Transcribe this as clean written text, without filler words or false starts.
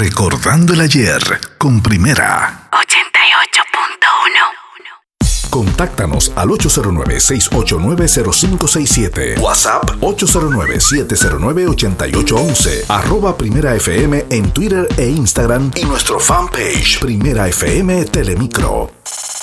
Recordando el ayer con Primera 88.1. Contáctanos al 809-689-0567. WhatsApp 809-709-8811. @Primera FM en Twitter e Instagram y nuestro fanpage Primera FM Telemicro.